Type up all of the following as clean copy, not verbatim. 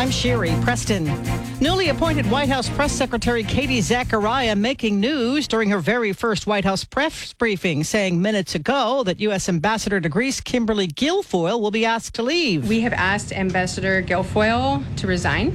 I'm Sherry Preston. Newly appointed White House Press Secretary Katie Zachariah making news during her very first White House press briefing, saying minutes ago that U.S. Ambassador to Greece Kimberly Guilfoyle will be asked to leave. We have asked Ambassador Guilfoyle to resign.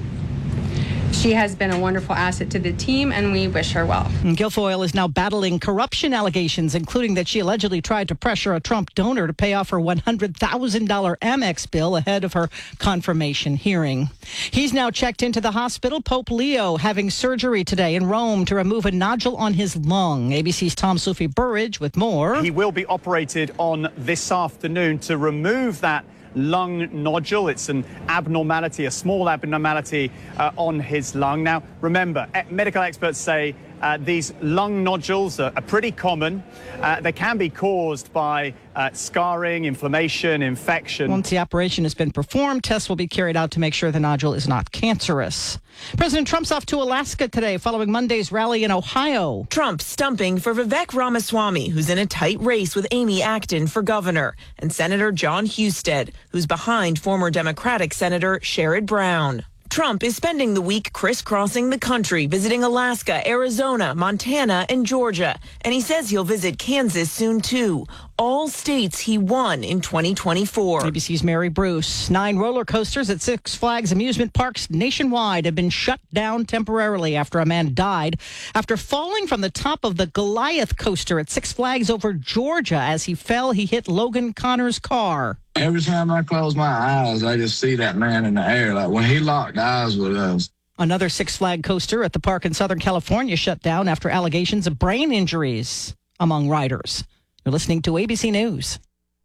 She has been a wonderful asset to the team, and we wish her well. Guilfoyle is now battling corruption allegations, including that she allegedly tried to pressure a Trump donor to pay off her $100,000 Amex bill ahead of her confirmation hearing. He's now checked into the hospital. Pope Leo having surgery today in Rome to remove a nodule on his lung. ABC's Tom Sophie Burridge with more. He will be operated on this afternoon to remove that lung nodule. It's an abnormality, a small abnormality on his lung. Now, remember, medical experts say these lung nodules are pretty common. They can be caused by scarring, inflammation, infection. Once the operation has been performed, tests will be carried out to make sure the nodule is not cancerous. President Trump's off to Alaska today following Monday's rally in Ohio. Trump stumping for Vivek Ramaswamy, who's in a tight race with Amy Acton for governor, and Senator John Husted, who's behind former Democratic Senator Sherrod Brown. Trump is spending the week crisscrossing the country, visiting Alaska, Arizona, Montana, and Georgia. And he says he'll visit Kansas soon, too. All states he won in 2024. ABC's Mary Bruce. 9 roller coasters at Six Flags amusement parks nationwide have been shut down temporarily after a man died after falling from the top of the Goliath coaster at Six Flags over Georgia. As he fell, he hit Logan Connor's car. Every time I close my eyes, I just see that man in the air. Like when he locked eyes with us. Another Six Flag coaster at the park in Southern California shut down after allegations of brain injuries among riders. You're listening to ABC News.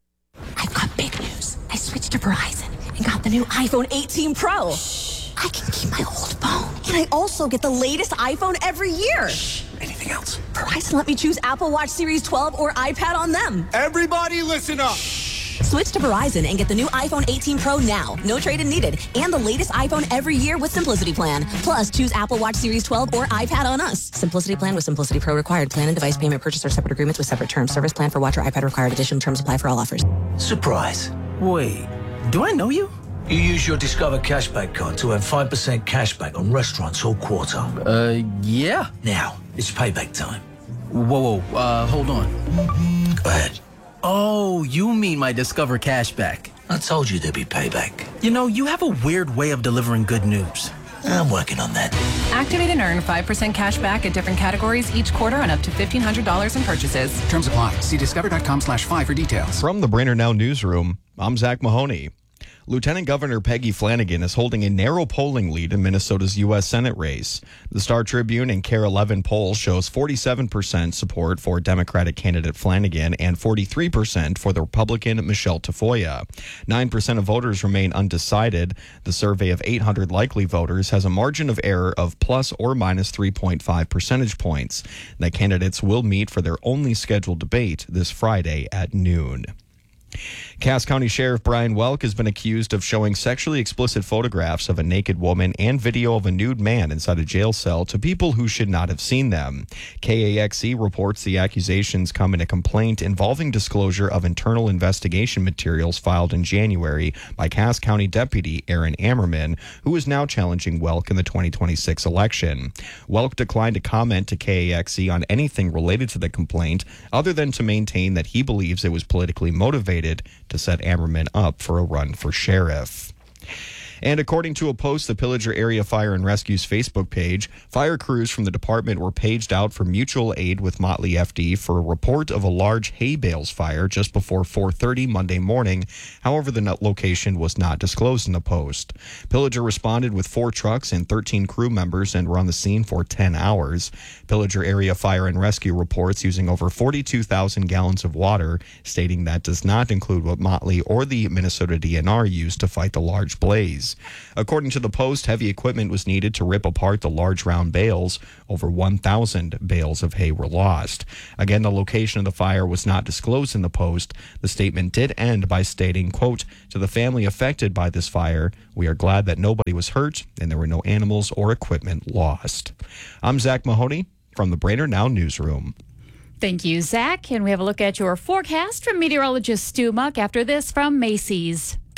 I've got big news. I switched to Verizon and got the new iPhone 18 Pro. I can keep my old phone. And I also get the latest iPhone every year. Anything else? Verizon let me choose Apple Watch Series 12 or iPad on them. Everybody listen up. Switch to Verizon and get the new iPhone 18 Pro now. No trade-in needed. And the latest iPhone every year with Simplicity Plan. Plus, choose Apple Watch Series 12 or iPad on us. Simplicity Plan with Simplicity Pro required. Plan and device payment purchase or separate agreements with separate terms. Service plan for watch or iPad required. Additional terms apply for all offers. Surprise. Wait, do I know you? You use your Discover Cashback card to earn 5% cashback on restaurants all quarter. Yeah. Now, it's payback time. Whoa, hold on. Go ahead. Oh, you mean my Discover Cashback. I told you there'd be payback. You know, you have a weird way of delivering good news. I'm working on that. Activate and earn 5% cash back at different categories each quarter on up to $1,500 in purchases. Terms apply. See discover.com/5 for details. From the Brainerd Now newsroom, I'm Zach Mahoney. Lieutenant Governor Peggy Flanagan is holding a narrow polling lead in Minnesota's U.S. Senate race. The Star Tribune and KARE 11 poll shows 47% support for Democratic candidate Flanagan and 43% for the Republican Michelle Tafoya. 9% of voters remain undecided. The survey of 800 likely voters has a margin of error of plus or minus 3.5 percentage points. The candidates will meet for their only scheduled debate this Friday at noon. Cass County Sheriff Brian Welk has been accused of showing sexually explicit photographs of a naked woman and video of a nude man inside a jail cell to people who should not have seen them. KAXE reports the accusations come in a complaint involving disclosure of internal investigation materials filed in January by Cass County Deputy Aaron Ammerman, who is now challenging Welk in the 2026 election. Welk declined to comment to KAXE on anything related to the complaint, other than to maintain that he believes it was politically motivated to set Ammerman up for a run for sheriff. And according to a post, the Pillager Area Fire and Rescue's Facebook page, fire crews from the department were paged out for mutual aid with Motley FD for a report of a large hay bales fire just before 4:30 Monday morning. However, the location was not disclosed in the post. Pillager responded with 4 trucks and 13 crew members and were on the scene for 10 hours. Pillager Area Fire and Rescue reports using over 42,000 gallons of water, stating that does not include what Motley or the Minnesota DNR used to fight the large blaze. According to the Post, heavy equipment was needed to rip apart the large round bales. Over 1,000 bales of hay were lost. Again, the location of the fire was not disclosed in the Post. The statement did end by stating, quote, "To the family affected by this fire, we are glad that nobody was hurt and there were no animals or equipment lost." I'm Zach Mahoney from the Brainerd Now newsroom. Thank you, Zach. And we have a look at your forecast from meteorologist Stu Muck after this from Macy's.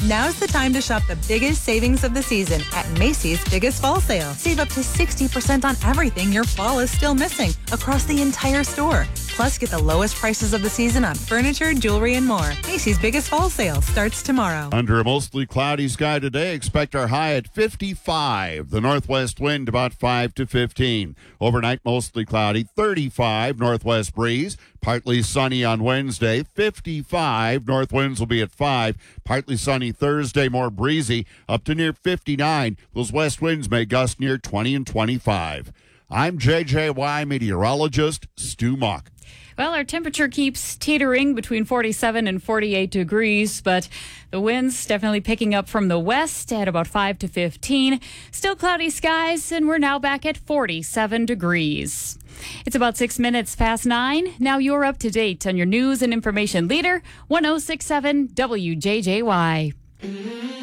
Now's the time to shop the biggest savings of the season at Macy's Biggest Fall Sale. Save up to 60% on everything your fall is still missing across the entire store. Plus, get the lowest prices of the season on furniture, jewelry, and more. Macy's Biggest Fall Sale starts tomorrow. Under a mostly cloudy sky today, expect our high at 55. The northwest wind about 5 to 15. Overnight, mostly cloudy, 35. Northwest breeze. Partly sunny on Wednesday, 55. North winds will be at 5. Partly sunny Thursday, more breezy, up to near 59. Those west winds may gust near 20 and 25. I'm JJY meteorologist Stu Muck. Well, our temperature keeps teetering between 47 and 48 degrees, but the winds definitely picking up from the west at about 5 to 15. Still cloudy skies, and we're now back at 47 degrees. It's about 6 minutes past 9. Now you're up to date on your news and information leader, 1067 WJJY.